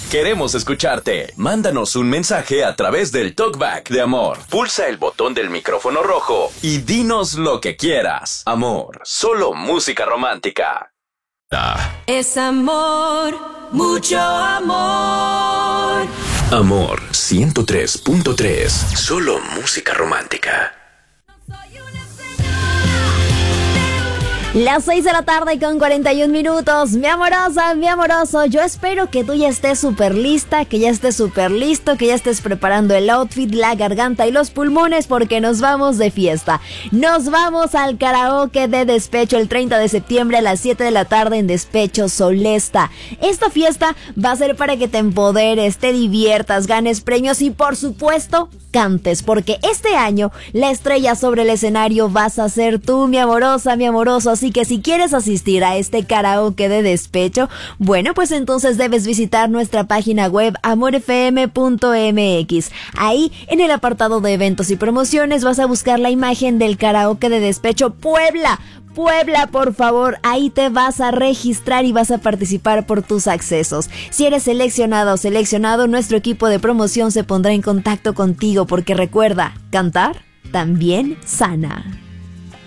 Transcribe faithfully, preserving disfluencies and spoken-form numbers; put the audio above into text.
Queremos escucharte. Mándanos un mensaje a través del Talkback de Amor. Pulsa el botón del micrófono rojo y dinos lo que quieras. Amor, solo música romántica. Es amor, mucho amor. Amor ciento tres punto tres. Solo música romántica. Las seis de la tarde con cuarenta y un minutos. Mi amorosa, mi amoroso, yo espero que tú ya estés súper lista, que ya estés súper listo, que ya estés preparando el outfit, la garganta y los pulmones, porque nos vamos de fiesta. Nos vamos al karaoke de Despecho el treinta de septiembre a las siete de la tarde en Despecho Solesta. Esta fiesta va a ser para que te empoderes, te diviertas, ganes premios y por supuesto cantes, porque este año la estrella sobre el escenario vas a ser tú, mi amorosa, mi amoroso. Así que si quieres asistir a este karaoke de Despecho, bueno, pues entonces debes visitar nuestra página web amor f m punto m x. Ahí, en el apartado de eventos y promociones, vas a buscar la imagen del karaoke de Despecho Puebla. Puebla, por favor, ahí te vas a registrar y vas a participar por tus accesos. Si eres seleccionado o seleccionado, nuestro equipo de promoción se pondrá en contacto contigo, porque recuerda, cantar también sana.